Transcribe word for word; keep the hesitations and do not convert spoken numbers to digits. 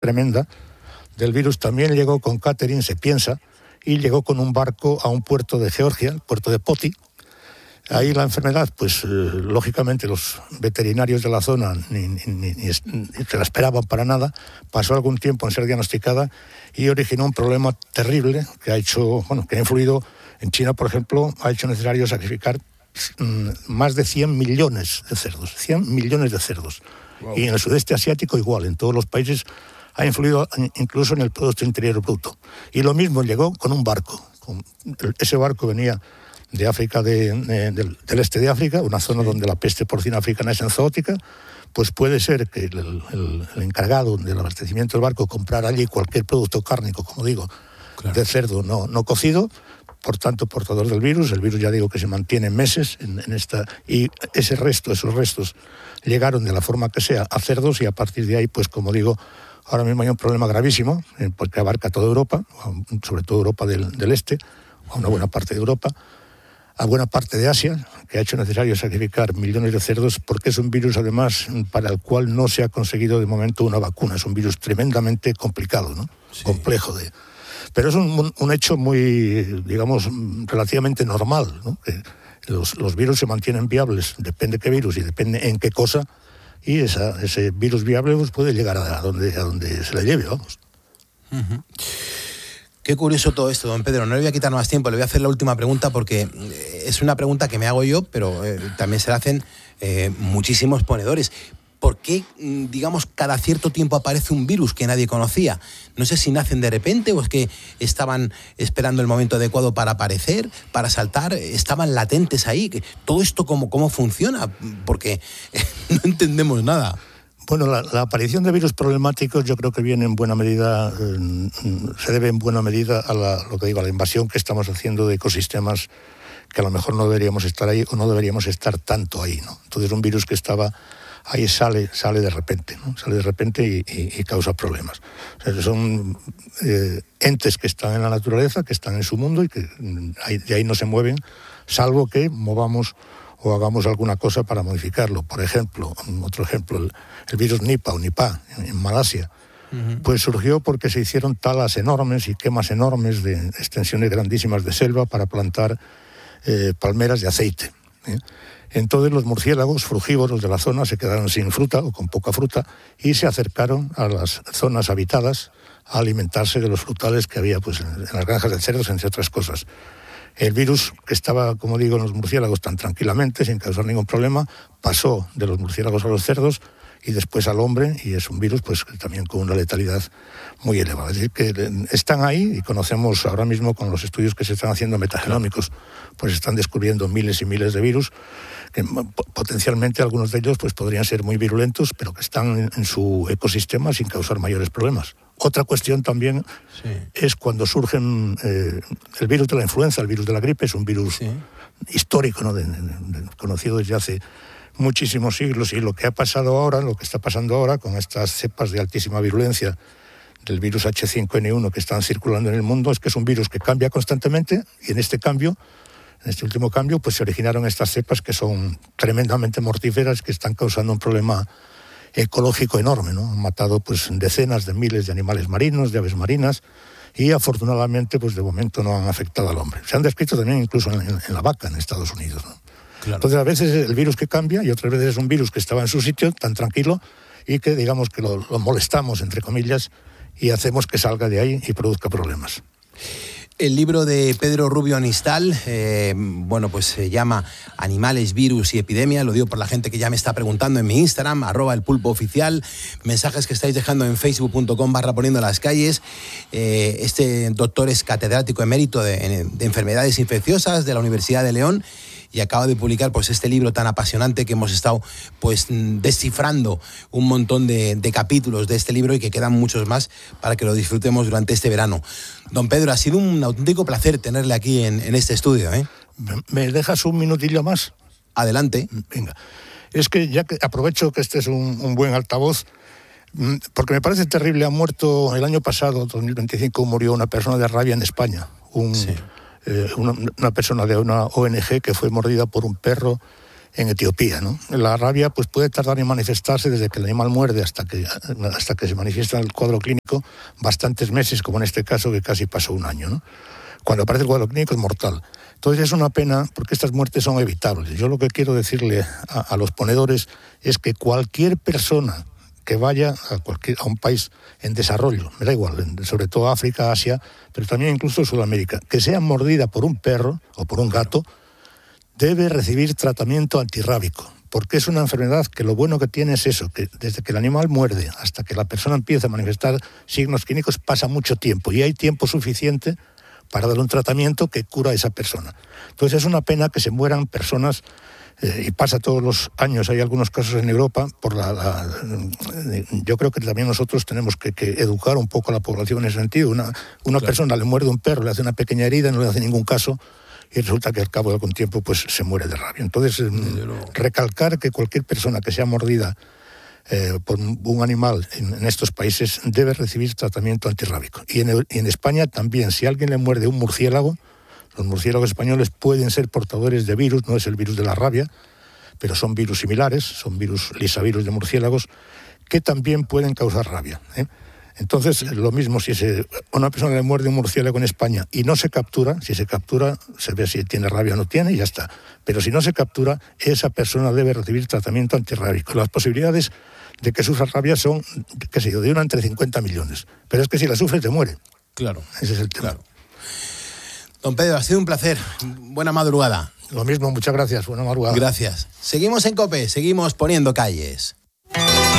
tremenda del virus también llegó con catering, se piensa, y llegó con un barco a un puerto de Georgia, el puerto de Poti. Ahí la enfermedad, pues eh, lógicamente los veterinarios de la zona ni, ni, ni, ni se la esperaban para nada. Pasó algún tiempo en ser diagnosticada y originó un problema terrible que ha hecho, bueno, que ha influido en China, por ejemplo, ha hecho necesario sacrificar mm, más de cien millones de cerdos, cien millones de cerdos. Wow. Y en el sudeste asiático igual, en todos los países ha influido incluso en el Producto Interior Bruto. Y lo mismo llegó con un barco. Con, ese barco venía de África, de, de, del, del este de África, una zona sí. donde la peste porcina africana es enzootica. Pues puede ser que el, el, el encargado del abastecimiento del barco comprara allí cualquier producto cárnico, como digo, claro. de cerdo no, no cocido, por tanto portador del virus. El virus, ya digo, que se mantiene meses en, en esta, y ese resto, esos restos llegaron de la forma que sea a cerdos, y a partir de ahí, pues como digo, ahora mismo hay un problema gravísimo, eh, porque abarca toda Europa, sobre todo Europa del, del Este, a una buena parte de Europa, a buena parte de Asia, que ha hecho necesario sacrificar millones de cerdos, porque es un virus, además, para el cual no se ha conseguido de momento una vacuna. Es un virus tremendamente complicado, ¿no? Sí. Complejo de... Pero es un, un hecho muy, digamos, relativamente normal, ¿no? Que los, los virus se mantienen viables, depende qué virus y depende en qué cosa, y esa, ese virus viable pues, puede llegar a donde, a donde se le lleve, vamos. Uh-huh. Qué curioso todo esto, don Pedro. No le voy a quitar más tiempo, le voy a hacer la última pregunta porque es una pregunta que me hago yo, pero eh, también se la hacen eh, muchísimos ponedores. ¿Por qué, digamos, cada cierto tiempo aparece un virus que nadie conocía? No sé si nacen de repente o es que estaban esperando el momento adecuado para aparecer, para saltar, estaban latentes ahí. ¿Todo esto cómo, cómo funciona? Porque no entendemos nada. Bueno, la, la aparición de virus problemáticos yo creo que viene en buena medida, eh, se debe en buena medida a la, lo que digo, a la invasión que estamos haciendo de ecosistemas que a lo mejor no deberíamos estar ahí o no deberíamos estar tanto ahí, ¿no? Entonces un virus que estaba ahí sale, sale de repente, ¿no? Sale de repente y, y, y causa problemas. O sea, son eh, entes que están en la naturaleza, que están en su mundo y que ahí, de ahí no se mueven, salvo que movamos o hagamos alguna cosa para modificarlo. Por ejemplo, otro ejemplo, el, el virus Nipah o Nipah en, en Malasia, uh-huh. pues surgió porque se hicieron talas enormes y quemas enormes de extensiones grandísimas de selva para plantar eh, palmeras de aceite, ¿eh? Entonces los murciélagos frugívoros de la zona se quedaron sin fruta o con poca fruta y se acercaron a las zonas habitadas a alimentarse de los frutales que había pues, en las granjas de cerdos, entre otras cosas. El virus, que estaba, como digo, en los murciélagos tan tranquilamente, sin causar ningún problema, pasó de los murciélagos a los cerdos y después al hombre, y es un virus pues también con una letalidad muy elevada. Es decir, que están ahí y conocemos ahora mismo con los estudios que se están haciendo metagenómicos, pues están descubriendo miles y miles de virus, que potencialmente algunos de ellos pues podrían ser muy virulentos, pero que están en, en su ecosistema sin causar mayores problemas. Otra cuestión también sí. es cuando surgen eh, el virus de la influenza, el virus de la gripe, es un virus sí. histórico, ¿no? de, de, de, conocido desde hace muchísimos siglos, y lo que ha pasado ahora, lo que está pasando ahora con estas cepas de altísima virulencia del virus hache cinco ene uno que están circulando en el mundo, es que es un virus que cambia constantemente, y en este cambio, en este último cambio, pues se originaron estas cepas que son tremendamente mortíferas, que están causando un problema ecológico enorme, ¿no? Han matado pues decenas de miles de animales marinos, de aves marinas, y afortunadamente pues de momento no han afectado al hombre. Se han descrito también incluso en, en, en la vaca en Estados Unidos, ¿no? Claro. Entonces a veces es el virus que cambia y otras veces es un virus que estaba en su sitio tan tranquilo y que digamos que lo, lo molestamos, entre comillas, y hacemos que salga de ahí y produzca problemas. El libro de Pedro Rubio Anistal, eh, bueno, pues se llama Animales, Virus y Epidemia. Lo digo por la gente que ya me está preguntando en mi Instagram, arroba el pulpo oficial, mensajes que estáis dejando en facebook punto com barra poniendo las calles. Eh, este doctor es catedrático emérito de, de enfermedades infecciosas de la Universidad de León y acaba de publicar pues este libro tan apasionante que hemos estado pues descifrando un montón de, de capítulos de este libro y que quedan muchos más para que lo disfrutemos durante este verano. Don Pedro, ha sido un auténtico placer tenerle aquí en, en este estudio, ¿eh? ¿Me dejas un minutillo más? Adelante. Venga. Es que ya que aprovecho que este es un, un buen altavoz, porque me parece terrible, ha muerto el año pasado, dos mil veinticinco, murió una persona de rabia en España, un... Sí. Eh, una, una persona de una O N Ge que fue mordida por un perro en Etiopía, ¿no? La rabia pues puede tardar en manifestarse desde que el animal muerde hasta que, hasta que se manifiesta el cuadro clínico bastantes meses, como en este caso que casi pasó un año, ¿no? Cuando aparece el cuadro clínico es mortal. Entonces es una pena porque estas muertes son evitables. Yo lo que quiero decirle a, a los ponedores es que cualquier persona que vaya a, cualquier, a un país en desarrollo, me da igual, sobre todo África, Asia, pero también incluso Sudamérica, que sea mordida por un perro o por un gato, debe recibir tratamiento antirrábico, porque es una enfermedad que lo bueno que tiene es eso, que desde que el animal muerde hasta que la persona empieza a manifestar signos clínicos pasa mucho tiempo y hay tiempo suficiente para dar un tratamiento que cura a esa persona. Entonces es una pena que se mueran personas, eh, y pasa todos los años, hay algunos casos en Europa, por la, la eh, yo creo que también nosotros tenemos que, que educar un poco a la población en ese sentido. Una, una claro. persona le muerde un perro, le hace una pequeña herida, no le hace ningún caso, y resulta que al cabo de algún tiempo pues se muere de rabia. Entonces, recalcar que cualquier persona que sea mordida eh, por un animal en, en estos países debe recibir tratamiento antirrábico. Y en, y en España también, si alguien le muerde un murciélago, los murciélagos españoles pueden ser portadores de virus, no es el virus de la rabia, pero son virus similares, son virus lisavirus de murciélagos, que también pueden causar rabia, ¿eh? Entonces, lo mismo, si se, una persona le muerde un murciélago en España y no se captura, si se captura, se ve si tiene rabia o no tiene y ya está. Pero si no se captura, esa persona debe recibir tratamiento antirrábico. Las posibilidades de que sufra rabia son, qué sé yo, de una entre cincuenta millones. Pero es que si la sufre, te muere. Claro. Ese es el tema. Claro. Don Pedro, ha sido un placer. Buena madrugada. Lo mismo, muchas gracias. Buena madrugada. Gracias. Seguimos en COPE, seguimos poniendo calles.